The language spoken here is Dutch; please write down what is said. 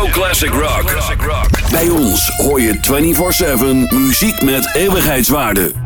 Euro Classic Rock. Bij ons hoor je 24/7 muziek met eeuwigheidswaarde.